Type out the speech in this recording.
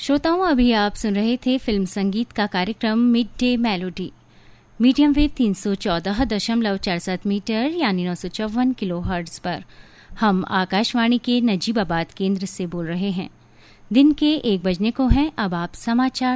श्रोताओं, अभी आप सुन रहे थे फिल्म संगीत का कार्यक्रम mid day melody, medium wave 314.67 metre यानी 954 किलोहर्ट्ज पर। हम आकाशवाणी के नजीबाबाद केंद्र से बोल रहे हैं। दिन के 1 बजने को हैं। अब आप समाचार